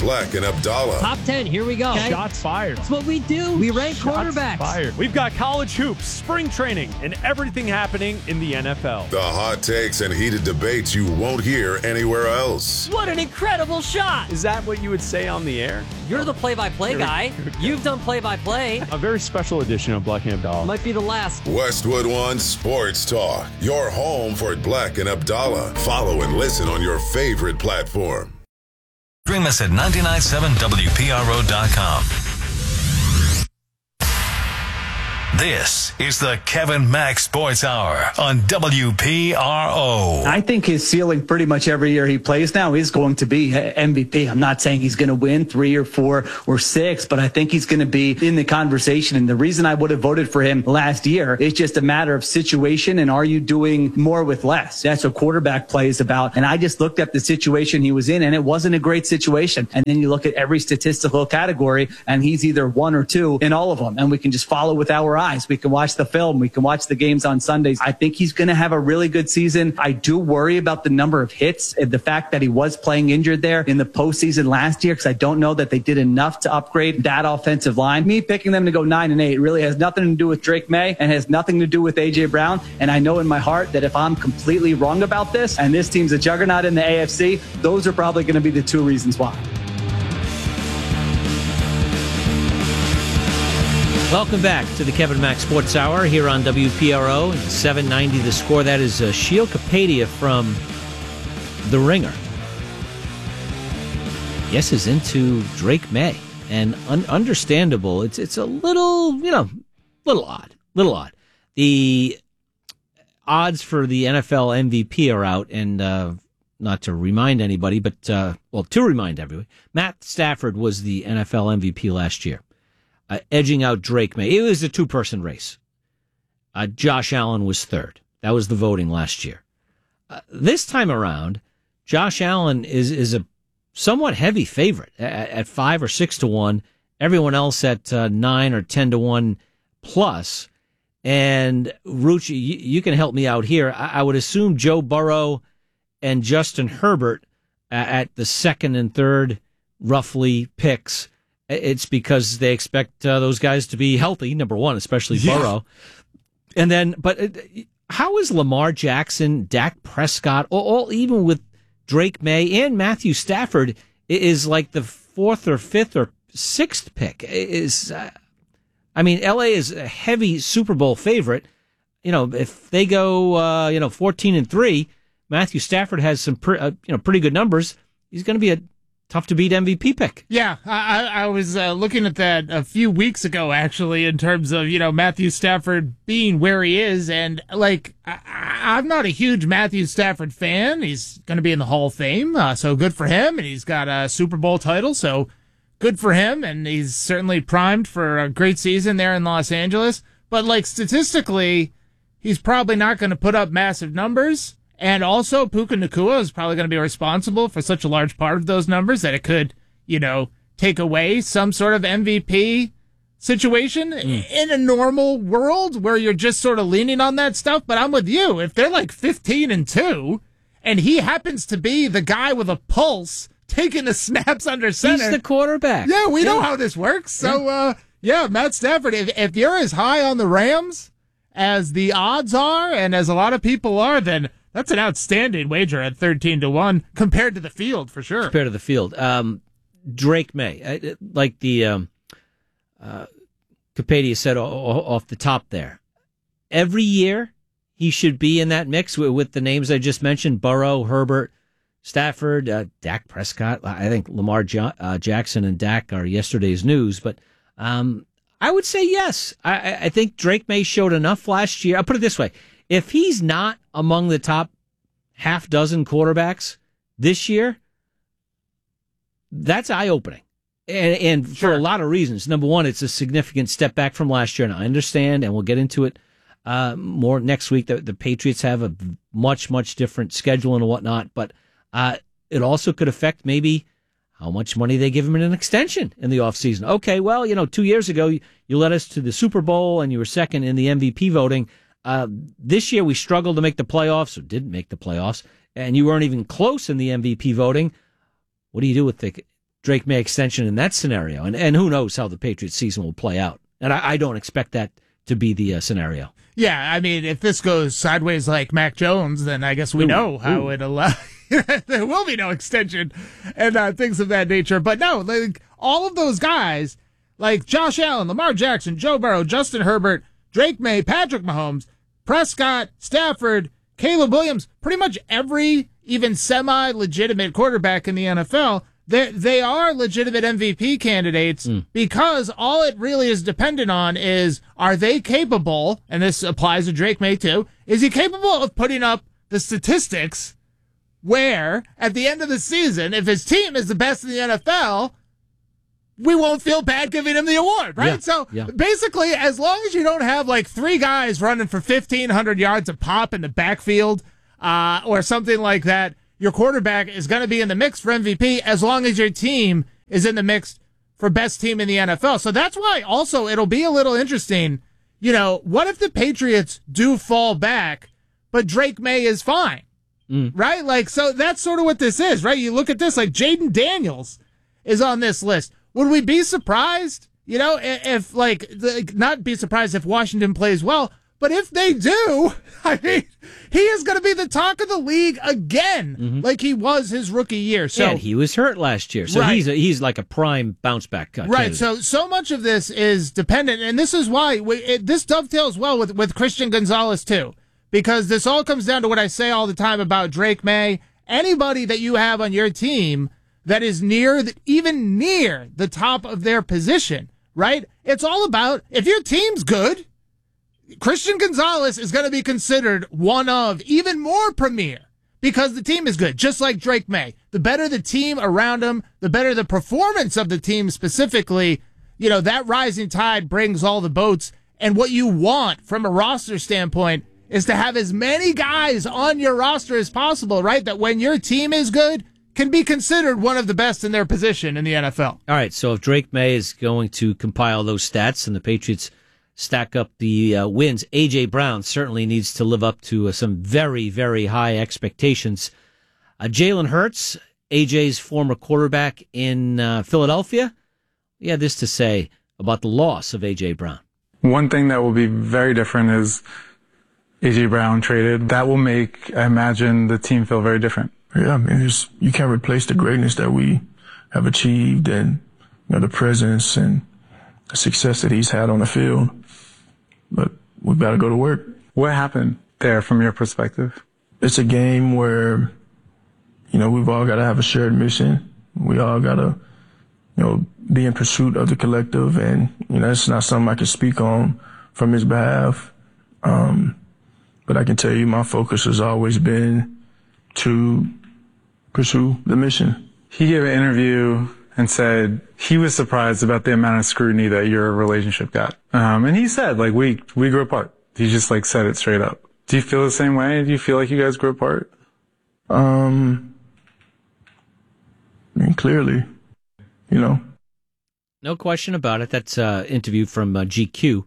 Black and Abdallah. Top 10, here we go. Okay. Shots fired. That's what we do. We rank quarterbacks. Fired. We've got college hoops, spring training, and everything happening in the NFL. The hot takes and heated debates you won't hear anywhere else. What an incredible shot. Is that what you would say on the air? You're the play-by-play guy. You've done play-by-play. A very special edition of Black and Abdallah. Might be the last. Westwood One Sports Talk. Your home for Black and Abdallah. Follow and listen on your favorite platform. Stream us at 997WPRO.com. This is the Kevin Mack Sports Hour on WPRO. I think his ceiling pretty much every year he plays now is going to be MVP. I'm not saying he's going to win 3 or 4 or 6, but I think he's going to be in the conversation. And the reason I would have voted for him last year is just a matter of situation and are you doing more with less? That's what quarterback play is about. And I just looked at the situation he was in, and it wasn't a great situation. And then you look at every statistical category, and he's either 1 or 2 in all of them. And we can just follow with our eyes. We can watch the film. We can watch the games on Sundays. I think he's going to have a really good season. I do worry about the number of hits and the fact that he was playing injured there in the postseason last year, because I don't know that they did enough to upgrade that offensive line. Me picking them to go 9-8 really has nothing to do with Drake May and has nothing to do with A.J. Brown. And I know in my heart that if I'm completely wrong about this and this team's a juggernaut in the AFC, those are probably going to be the 2 reasons why. Welcome back to the Kevin Mack Sports Hour here on WPRO. 790 The Score. That is Sheil Kapadia from The Ringer. Yes, is into Drake May. And understandable. It's a little, little odd. The odds for the NFL MVP are out, and not to remind anybody, but, to remind everybody, Matt Stafford was the NFL MVP last year. Edging out Drake May. It was a 2-person race. Josh Allen was 3rd. That was the voting last year. This time around, Josh Allen is a somewhat heavy favorite at 5 or 6 to 1. Everyone else at 9 or 10 to 1 plus. And Rucci, you can help me out here. I would assume Joe Burrow and Justin Herbert at the 2nd and 3rd, roughly, picks. It's because they expect those guys to be healthy, number one, especially Burrow. And then, but how is Lamar Jackson, Dak Prescott, all even with Drake May and Matthew Stafford is like the 4th or 5th or 6th pick? LA is a heavy Super Bowl favorite. If they go, 14-3, Matthew Stafford has some, pretty good numbers. He's going to be a tough to beat MVP pick. Yeah, I was looking at that a few weeks ago, actually, in terms of, Matthew Stafford being where he is. And, I'm not a huge Matthew Stafford fan. He's going to be in the Hall of Fame, so good for him. And he's got a Super Bowl title, so good for him. And he's certainly primed for a great season there in Los Angeles. But, statistically, he's probably not going to put up massive numbers. And also, Puka Nacua is probably going to be responsible for such a large part of those numbers that it could, take away some sort of MVP situation in a normal world where you're just sort of leaning on that stuff. But I'm with you. If they're 15-2 and he happens to be the guy with a pulse taking the snaps under center. He's the quarterback. Yeah, we know how this works. So, Matt Stafford, if you're as high on the Rams as the odds are and as a lot of people are, then that's an outstanding wager at 13 to 1 compared to the field, for sure. Compared to the field. Drake May, like the Kapadia said off the top there. Every year, he should be in that mix with the names I just mentioned, Burrow, Herbert, Stafford, Dak Prescott. I think Lamar Jackson and Dak are yesterday's news, but I would say yes. I think Drake May showed enough last year. I'll put it this way. If he's not among the top half dozen quarterbacks this year, that's eye-opening. And for a lot of reasons. Number one, it's a significant step back from last year, and I understand, and we'll get into it more next week. The Patriots have a much, much different schedule and whatnot, but it also could affect maybe how much money they give him in an extension in the offseason. Okay, well, 2 years ago, you led us to the Super Bowl, and you were second in the MVP voting. This year we struggled to make the playoffs, or didn't make the playoffs, and you weren't even close in the MVP voting. What do you do with the Drake May extension in that scenario. And who knows how the Patriots season will play out. And I don't expect that to be the scenario. Yeah, I mean, if this goes sideways like Mac Jones, then I guess we know how there will be no extension and things of that nature. But no, like all of those guys, like Josh Allen, Lamar Jackson, Joe Burrow, Justin Herbert, Drake May, Patrick Mahomes, Prescott, Stafford, Caleb Williams, pretty much every even semi-legitimate quarterback in the NFL, they are legitimate MVP candidates because all it really is dependent on is, are they capable, and this applies to Drake May too, is he capable of putting up the statistics where, at the end of the season, if his team is the best in the NFL, we won't feel bad giving him the award, right? Basically, as long as you don't have like 3 guys running for 1,500 yards a pop in the backfield or something like that, your quarterback is going to be in the mix for MVP as long as your team is in the mix for best team in the NFL. So that's why also it'll be a little interesting. You know, what if the Patriots do fall back, but Drake May is fine, right? Like, so that's sort of what this is, right? You look at this, like Jaden Daniels is on this list. Would we be surprised, you know, if not be surprised if Washington plays well, but if they do, I mean, he is going to be the talk of the league again, like he was his rookie year. So and he was hurt last year, so he's like a prime bounce back right. candidate. So much of this is dependent, and this is why this dovetails well with Christian Gonzalez too, because this all comes down to what I say all the time about Drake May. Anybody that you have on your team that is even near the top of their position, right? It's all about, if your team's good, Christian Gonzalez is going to be considered one of even more premier because the team is good, just like Drake May. The better the team around him, the better the performance of the team specifically, you know, that rising tide brings all the boats. And what you want from a roster standpoint is to have as many guys on your roster as possible, right? That when your team is good, can be considered one of the best in their position in the NFL. All right, so if Drake May is going to compile those stats and the Patriots stack up the wins, A.J. Brown certainly needs to live up to some very, very high expectations. Jalen Hurts, A.J.'s former quarterback in Philadelphia, he had this to say about the loss of A.J. Brown. One thing that will be very different is A.J. Brown traded. That will make, I imagine, the team feel very different. Yeah, I mean, you can't replace the greatness that we have achieved and, you know, the presence and the success that he's had on the field. But we've got to go to work. What happened there from your perspective? It's a game where, you know, we've all got to have a shared mission. We all got to, you know, be in pursuit of the collective. And, you know, it's not something I can speak on from his behalf. But I can tell you my focus has always been to pursue the mission. He gave an interview and said he was surprised about the amount of scrutiny that your relationship got. And he said, like, we grew apart. He just, like, said it straight up. Do you feel the same way? Do you feel like you guys grew apart? I mean, clearly, you know. No question about it. That's an interview from GQ.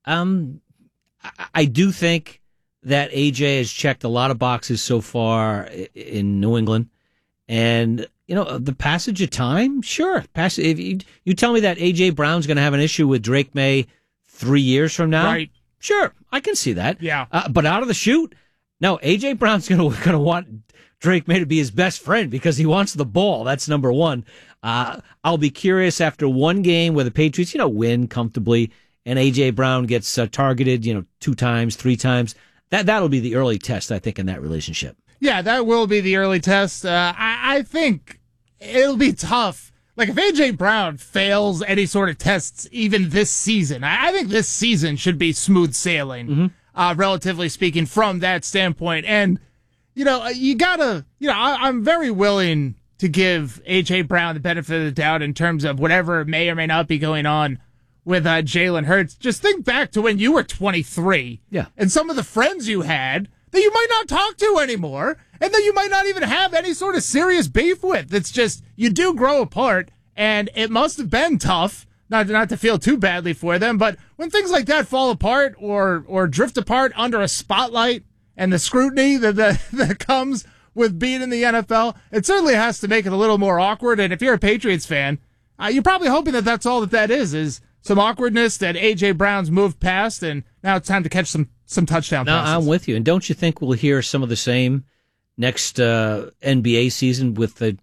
I do think that AJ has checked a lot of boxes so far in New England. And, you know, the passage of time, sure. If you tell me that AJ Brown's going to have an issue with Drake May 3 years from now, right? Sure, I can see that. Yeah. But out of the chute, no, AJ Brown's going to want Drake May to be his best friend because he wants the ball. That's number one. I'll be curious after one game where the Patriots, you know, win comfortably and AJ Brown gets targeted, you know, 2 times, 3 times. That'll be the early test, I think, in that relationship. Yeah, that will be the early test. I think it'll be tough. Like, if A.J. Brown fails any sort of tests even this season, I think this season should be smooth sailing, relatively speaking, from that standpoint. And, you know, you gotta, you know, I'm very willing to give A.J. Brown the benefit of the doubt in terms of whatever may or may not be going on with Jalen Hurts. Just think back to when you were 23. Yeah. And some of the friends you had that you might not talk to anymore, and that you might not even have any sort of serious beef with. It's just, you do grow apart, and it must have been tough, not to feel too badly for them, but when things like that fall apart or drift apart under a spotlight and the scrutiny that comes with being in the NFL, it certainly has to make it a little more awkward. And if you're a Patriots fan, you're probably hoping that that's all that is some awkwardness that A.J. Brown's moved past, and now it's time to catch some touchdown passes. No, I'm with you. And don't you think we'll hear some of the same next NBA season with the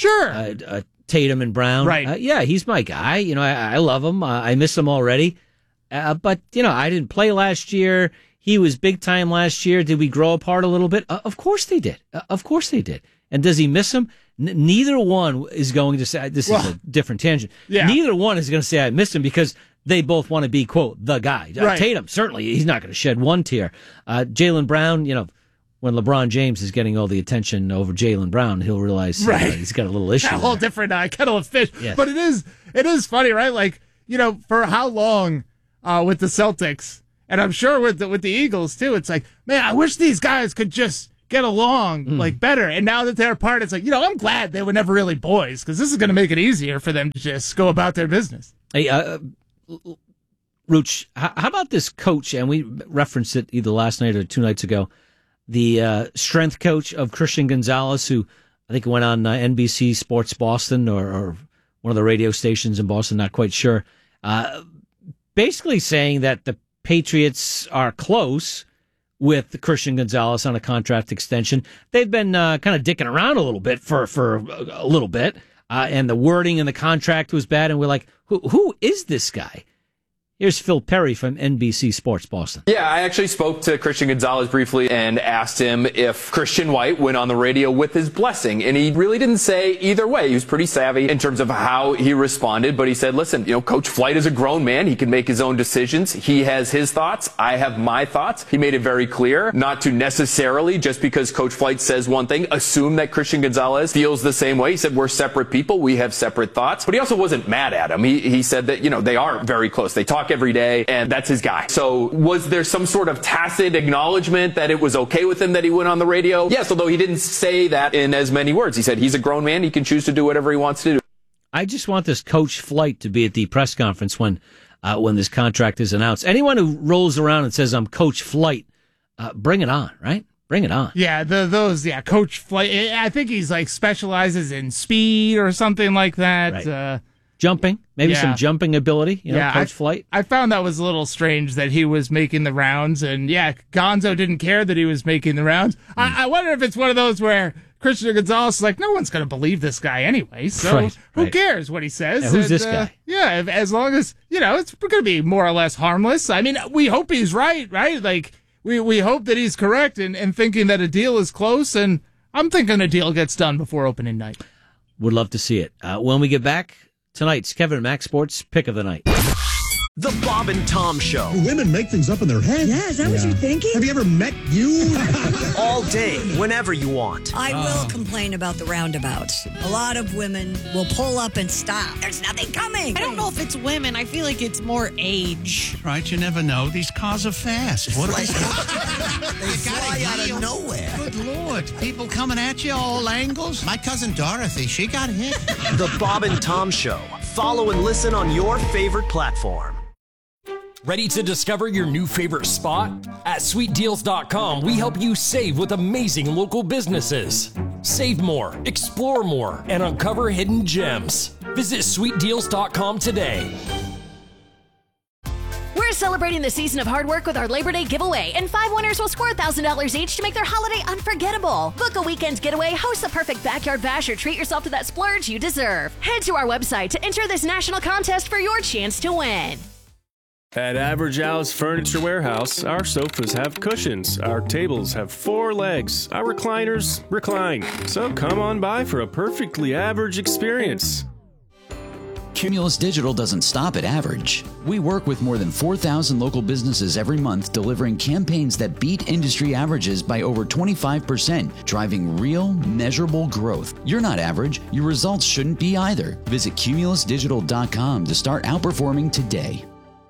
Tatum and Brown? Right. Yeah, he's my guy. You know, I love him. I miss him already. But, you know, I didn't play last year. He was big time last year. Did we grow apart a little bit? Of course they did. Of course they did. And does he miss him? Neither one is going to say, this is a different tangent. Yeah. Neither one is going to say I missed him because they both want to be, quote, the guy. Right. Tatum, certainly, he's not going to shed one tear. Jaylen Brown, you know, when LeBron James is getting all the attention over Jaylen Brown, he'll realize he's got a little issue. A whole different kettle of fish. Yes. But it is funny, right? Like, you know, for how long with the Celtics, and I'm sure with the Eagles too, it's like, man, I wish these guys could just get along like better. And now that they're apart, it's like, you know, I'm glad they were never really boys, because this is going to make it easier for them to just go about their business. Hey, Rooch, how about this coach? And we referenced it either last night or 2 nights ago. The strength coach of Christian Gonzalez, who I think went on NBC Sports Boston or one of the radio stations in Boston, not quite sure, basically saying that the Patriots are close with Christian Gonzalez on a contract extension. They've been kind of dicking around a little bit for a little bit, and the wording in the contract was bad, and we're like, who is this guy? Here's Phil Perry from NBC Sports Boston. Yeah, I actually spoke to Christian Gonzalez briefly and asked him if Christian White went on the radio with his blessing. And he really didn't say either way. He was pretty savvy in terms of how he responded. But he said, listen, you know, Coach Flight is a grown man. He can make his own decisions. He has his thoughts. I have my thoughts. He made it very clear not to necessarily, just because Coach Flight says one thing, assume that Christian Gonzalez feels the same way. He said, we're separate people. We have separate thoughts. But he also wasn't mad at him. He said that, you know, they are very close. They talk every day, and that's his guy. So was there some sort of tacit acknowledgement that it was okay with him that he went on the radio? Yes, although he didn't say that in as many words. He said he's a grown man. He can choose to do whatever he wants to do. I just want this Coach Flight to be at the press conference when this contract is announced. Anyone who rolls around and says, I'm Coach Flight, bring it on, right? Bring it on. Yeah, Coach Flight. I think he's like specializes in speed or something like that. Right. Jumping, maybe some jumping ability, Coach Flight. I found that was a little strange that he was making the rounds, and Gonzo didn't care that he was making the rounds. I wonder if it's one of those where Christian Gonzalez is like, no one's going to believe this guy anyway, so who cares what he says? Yeah, who's this guy? Yeah, as long as, it's going to be more or less harmless. I mean, we hope he's right? Like, we hope that he's correct and thinking that a deal is close, and I'm thinking a deal gets done before opening night. Would love to see it. When we get back, tonight's Kevin and Max Sports Pick of the Night. The Bob and Tom Show. Women make things up in their head. Yeah, is that what you're thinking? Have you ever met you? All day, whenever you want. I will complain about the roundabouts. A lot of women will pull up and stop. There's nothing coming. I don't know if it's women. I feel like it's more age. Right, you never know. These cars are fast. What They fly out of nowhere. Good Lord. People coming at you all angles. My cousin Dorothy, she got hit. The Bob and Tom Show. Follow and listen on your favorite platform. Ready to discover your new favorite spot? At sweetdeals.com, we help you save with amazing local businesses. Save more, explore more, and uncover hidden gems. Visit sweetdeals.com today. We're celebrating the season of hard work with our Labor Day giveaway, and 5 winners will score $1,000 each to make their holiday unforgettable. Book a weekend getaway, host the perfect backyard bash, or treat yourself to that splurge you deserve. Head to our website to enter this national contest for your chance to win. At Average Al's Furniture Warehouse, our sofas have cushions, our tables have 4 legs, our recliners recline. So come on by for a perfectly average experience. Cumulus Digital doesn't stop at average. We work with more than 4,000 local businesses every month, delivering campaigns that beat industry averages by over 25%, driving real, measurable growth. You're not average. Your results shouldn't be either. Visit cumulusdigital.com to start outperforming today.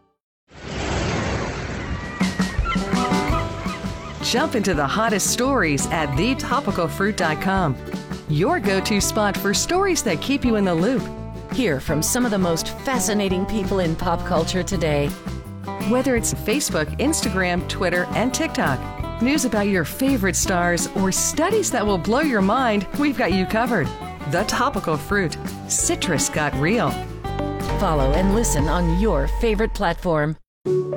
Jump into the hottest stories at thetopicalfruit.com. Your go-to spot for stories that keep you in the loop. Hear from some of the most fascinating people in pop culture today. Whether it's Facebook, Instagram, Twitter, and TikTok, news about your favorite stars, or studies that will blow your mind, we've got you covered. The Topical Fruit. Citrus got real. Follow and listen on your favorite platform.